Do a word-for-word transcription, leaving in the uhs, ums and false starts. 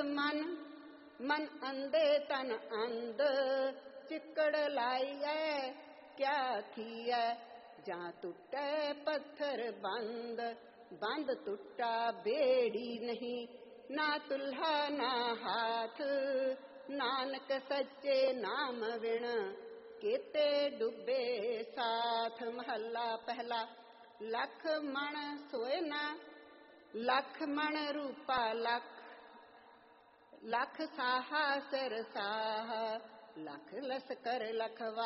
मन मन अंधे तन अंध, चिकड़ लाई है क्या किया, जहाँ टूटे पत्थर बंद, बंद टूटा बेड़ी नहीं, ना तुल्हा ना हाथ, नानक सच्चे नाम विण, केते डूबे साथ। महला पहला। लख मण सोए ना, लख मण रूपा लख, लख साहा सिर साह, लख लश्कर लखवा